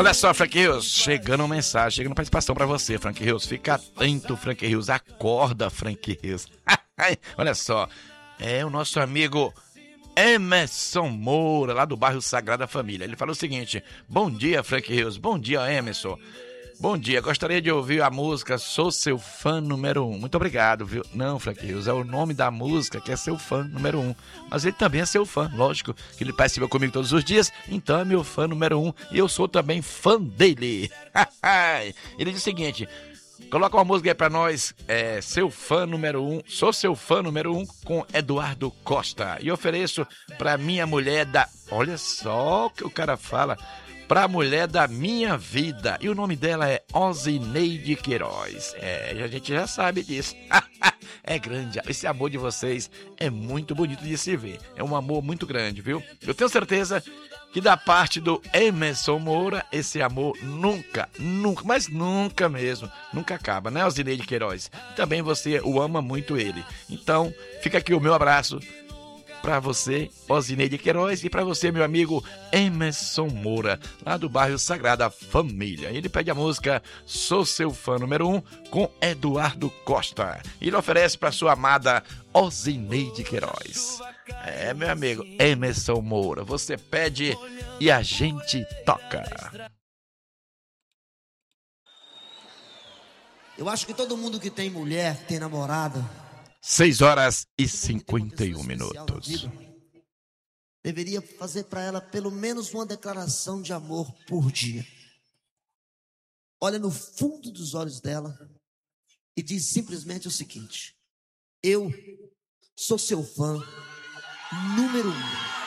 Olha só, Frank Rios, chegando uma mensagem, chegando participação pra você, Frank Rios. Fica atento, Frank Rios. Acorda, Frank Rios. Olha só, é o nosso amigo Emerson Moura, lá do bairro Sagrada Família. Ele falou o seguinte: bom dia, Frank Rios. Bom dia, Emerson. Bom dia, gostaria de ouvir a música Sou Seu Fã número 1. Muito obrigado, viu? Não, Frank Rios, é o nome da música que é seu fã número 1. Mas ele também é seu fã, lógico, que ele participa comigo todos os dias, então é meu fã número 1 e eu sou também fã dele. Ele diz o seguinte: coloca uma música aí pra nós, seu fã número 1, sou seu fã número 1 com Eduardo Costa. E ofereço pra minha mulher da... Olha só o que o cara fala... Pra mulher da minha vida. E o nome dela é Osineide Queiroz. A gente já sabe disso. É grande. Esse amor de vocês é muito bonito de se ver. É um amor muito grande, viu? Eu tenho certeza que da parte do Emerson Moura, esse amor nunca, mas nunca mesmo, nunca acaba, né, Osineide Queiroz? Também você o ama muito ele. Então, fica aqui o meu abraço para você, Osineide Queiroz, e para você, meu amigo Emerson Moura, lá do bairro Sagrada Família. Ele pede a música Sou Seu Fã número 1 com Eduardo Costa. Ele oferece para sua amada Osineide Queiroz. Meu amigo Emerson Moura, você pede e a gente toca. Eu acho que todo mundo que tem mulher, que tem namorada, 6h51. deveria fazer para ela pelo menos uma declaração de amor por dia. Olha no fundo dos olhos dela e diz simplesmente o seguinte: eu sou seu fã número 1.